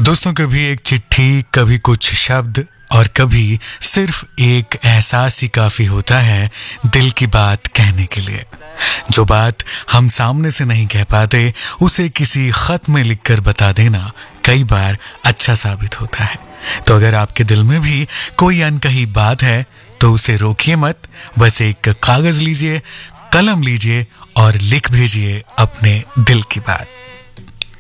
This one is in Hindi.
दोस्तों, कभी एक चिट्ठी, कभी कुछ शब्द और कभी सिर्फ एक एहसास ही काफी होता है दिल की बात कहने के लिए। जो बात हम सामने से नहीं कह पाते, उसे किसी खत में लिखकर बता देना कई बार अच्छा साबित होता है। तो अगर आपके दिल में भी कोई अनकही बात है तो उसे रोकिए मत, बस एक कागज लीजिए, कलम लीजिए और लिख भेजिए अपने दिल की बात।